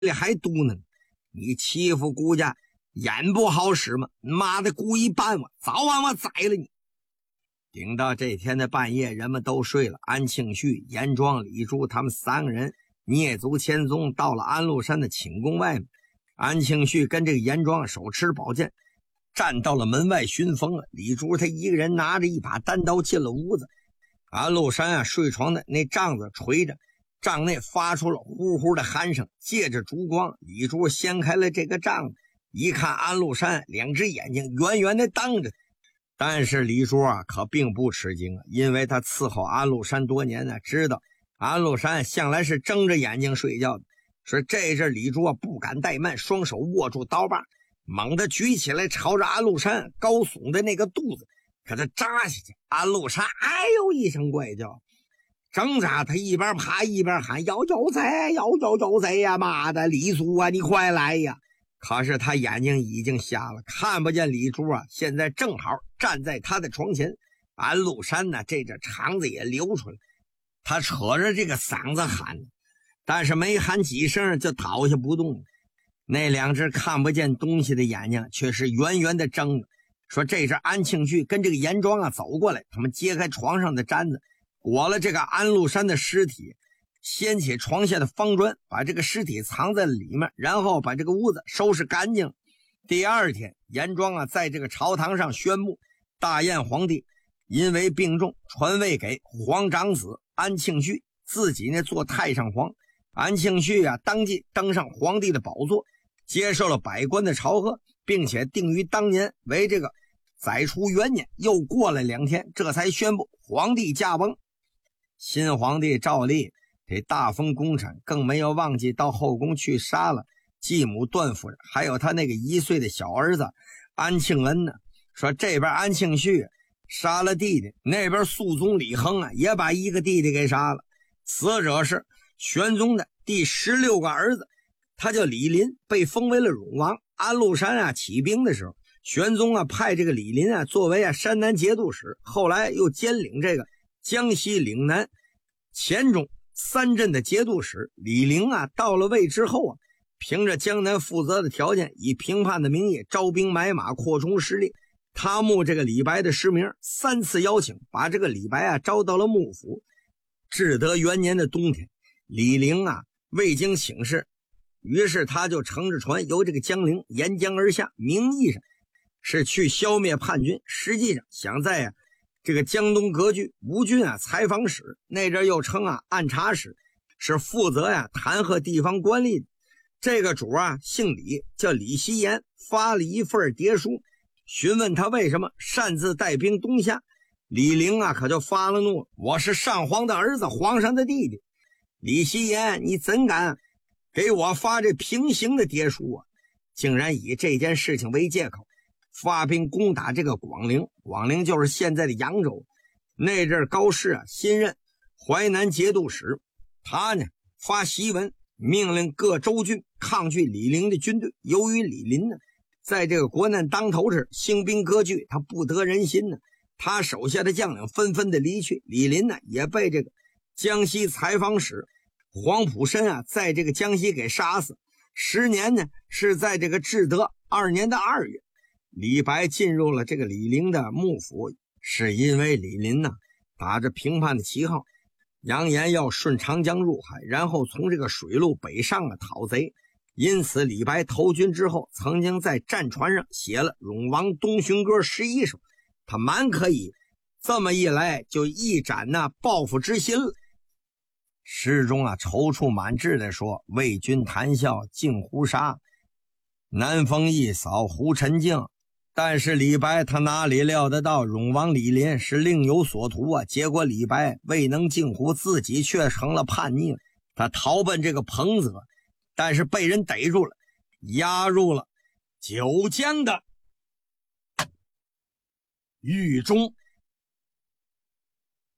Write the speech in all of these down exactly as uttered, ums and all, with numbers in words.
里还嘟囔：“你欺负顾家，眼不好使吗？妈的，故意办我，早晚我宰了你！”顶到这天的半夜，人们都睡了，安庆绪、严庄、李柱他们三个人蹑足潜踪到了安禄山的寝宫外面。安庆绪跟这个严庄手持宝剑站到了门外巡风了。李柱他一个人拿着一把单刀进了屋子。安禄山啊，睡床的那帐子垂着，帐内发出了呼呼的鼾声，借着烛光，李柱掀开了这个帐子，一看安禄山两只眼睛远远的瞪着。但是李柱啊可并不吃惊啊，因为他伺候安禄山多年呢，知道安禄山向来是睁着眼睛睡觉的。说这阵李柱啊不敢怠慢，双手握住刀把，猛地举起来，朝着安禄山高耸的那个肚子可他扎下去。安禄山哎呦一声怪叫，挣扎，他一边爬一边喊：“要有贼，要有有贼呀！妈的，李叔啊，你快来呀！”可是他眼睛已经瞎了，看不见李柱啊现在正好站在他的床前。安禄山呢，这这肠子也流出来，他扯着这个嗓子喊，但是没喊几声就倒下不动了。那两只看不见东西的眼睛却是圆圆的睁着。说这是安庆绪跟这个严庄啊走过来，他们揭开床上的毡子，裹了这个安禄山的尸体，掀起床下的方砖，把这个尸体藏在里面，然后把这个屋子收拾干净。第二天，严庄啊在这个朝堂上宣布，大燕皇帝因为病重，传位给皇长子安庆绪，自己呢做太上皇。安庆绪啊当即登上皇帝的宝座，接受了百官的朝贺，并且定于当年为这个载初元年。又过了两天，这才宣布皇帝驾崩。新皇帝照例得大封功臣，更没有忘记到后宫去杀了继母段夫人，还有他那个一岁的小儿子安庆恩呢。说这边安庆绪杀了弟弟，那边肃宗李亨啊也把一个弟弟给杀了。死者是玄宗的第十六个儿子，他叫李林，被封为了荣王。安禄山啊起兵的时候，玄宗啊派这个李林啊作为啊山南节度使，后来又兼领这个江西岭南黔中三镇的节度使。李陵啊到了位之后啊，凭着江南负责的条件，以平叛的名义招兵买马，扩充实力。他慕这个李白的诗名，三次邀请，把这个李白啊招到了幕府。至德元年的冬天，李陵啊未经请示，于是他就乘着船由这个江陵沿江而下，名义上是去消灭叛军，实际上想在啊这个江东割据吴郡啊采访使，那阵又称啊按察使，是负责呀、啊、弹劾地方官吏的。这个主啊姓李，叫李希言，发了一份牒书，询问他为什么擅自带兵东下。李陵啊可就发了怒，我是上皇的儿子，皇上的弟弟，李希言你怎敢给我发这平行的牒书啊？竟然以这件事情为借口发兵攻打这个广陵。广陵就是现在的扬州。那阵高适啊新任淮南节度使，他呢发檄文命令各州郡抗拒李陵的军队。由于李陵呢在这个国难当头时兴兵割据，他不得人心呢，他手下的将领纷纷的离去。李陵呢也被这个江西采访使黄埔申啊在这个江西给杀死。十年呢是在这个至德二年的二月，李白进入了这个李陵的幕府，是因为李陵呢打着平叛的旗号，扬言要顺长江入海，然后从这个水路北上啊讨贼。因此李白投军之后，曾经在战船上写了《陇王东巡歌》十一首，他蛮可以这么一来就一展那报复之心了。诗中啊踌躇满志地说：“为君谈笑尽胡沙，南风一扫胡尘静。”但是李白他哪里料得到戎王李林是另有所图啊？结果李白未能尽胡，自己却成了叛逆了。他逃奔这个彭泽，但是被人逮住了，押入了九江的狱中。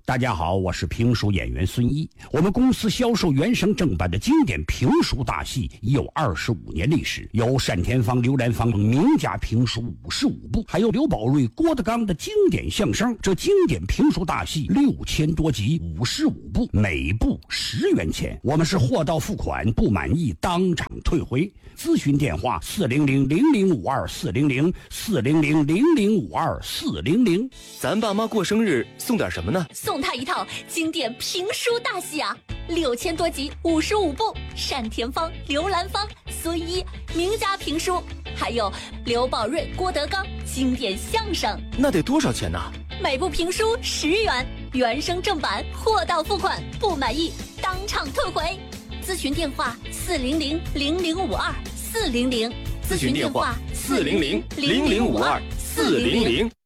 大家好，我是评书演员孙一。我们公司销售原声正版的经典评书大戏已有二十五年历史，有单田芳、刘兰芳名家评书五十五部，还有刘宝瑞、郭德纲的经典相声。这经典评书大戏六千多集，五十五部，每部十元钱。我们是货到付款，不满意当场退回。咨询电话：四零零零零五二四零零四零零零零五二四零零。 咱爸妈过生日送点什么呢？ 送他一套经典评书大戏啊，六千多集，五十五部，单田芳、刘兰芳、孙一名家评书，还有刘宝瑞、郭德纲经典相声。 那得多少钱呢？ 每部评书十元，原声正版，货到付款，不满意当场退回。咨询电话：四零零零零五二四零零。 咨询电话：四零零零零五二四零零。